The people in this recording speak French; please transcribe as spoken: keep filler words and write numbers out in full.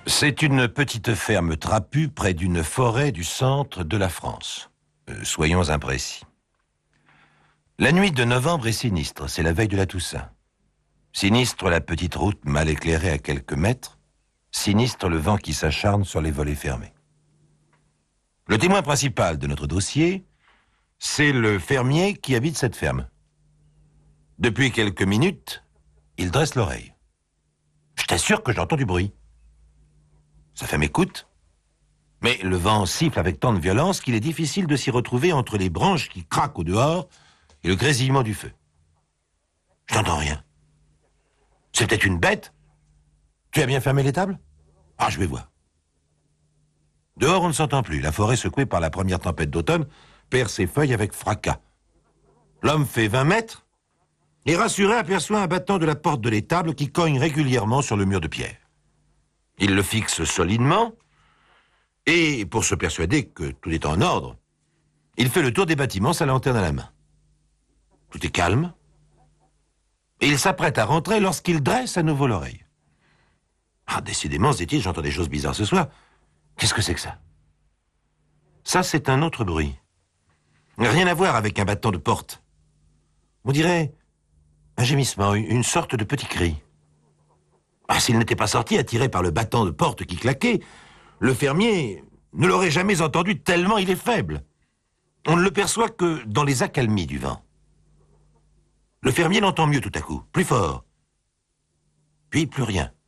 C'est une petite ferme trapue près d'une forêt du centre de la France. Euh, soyons imprécis. La nuit de novembre est sinistre, c'est la veille de la Toussaint. Sinistre la petite route mal éclairée à quelques mètres, sinistre le vent qui s'acharne sur les volets fermés. Le témoin principal de notre dossier, c'est le fermier qui habite cette ferme. Depuis quelques minutes, il dresse l'oreille. Je t'assure que j'entends du bruit. Sa femme écoute, mais le vent siffle avec tant de violence qu'il est difficile de s'y retrouver entre les branches qui craquent au dehors et le grésillement du feu. Je n'entends rien. C'est peut-être une bête? Tu as bien fermé l'étable? Ah, je vais voir. Dehors, on ne s'entend plus. La forêt, secouée par la première tempête d'automne, perd ses feuilles avec fracas. L'homme fait vingt mètres et, rassuré, aperçoit un battant de la porte de l'étable qui cogne régulièrement sur le mur de pierre. Il le fixe solidement et, pour se persuader que tout est en ordre, il fait le tour des bâtiments, sa lanterne à la main. Tout est calme et il s'apprête à rentrer lorsqu'il dresse à nouveau l'oreille. Ah, décidément, se dit-il, j'entends des choses bizarres ce soir. Qu'est-ce que c'est que ça? Ça, c'est un autre bruit. Rien à voir avec un battant de porte. On dirait un gémissement, une sorte de petit cri. Ah, s'il n'était pas sorti, attiré par le battant de porte qui claquait, le fermier ne l'aurait jamais entendu tellement il est faible. On ne le perçoit que dans les accalmies du vent. Le fermier l'entend mieux tout à coup, plus fort. Puis plus rien.